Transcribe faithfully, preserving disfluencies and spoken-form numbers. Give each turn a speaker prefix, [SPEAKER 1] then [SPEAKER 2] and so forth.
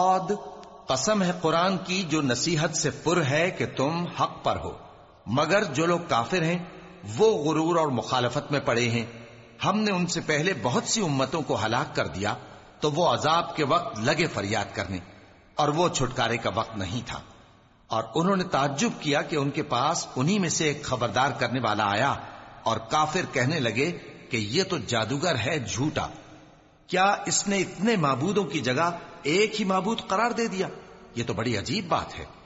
[SPEAKER 1] और कसम है कुरान की जो नसीहत से पुर है कि तुम हक पर हो, मगर जो लोग काफिर हैं वो गुरूर और मुखालफत में पड़े हैं। हमने उनसे पहले बहुत सी उम्मतों को हलाक कर दिया, तो वो अजाब के वक्त लगे फरियाद करने, और वो छुटकारे का वक्त नहीं था। और उन्होंने ताज्जुब किया कि उनके पास उन्हीं में से एक खबरदार करने वाला आया, और काफिर कहने लगे कि ये तो जादूगर है झूठा। क्या इसने इतने माबूदों की जगह एक ही माबूद करार दे दिया? ये तो बड़ी अजीब बात है।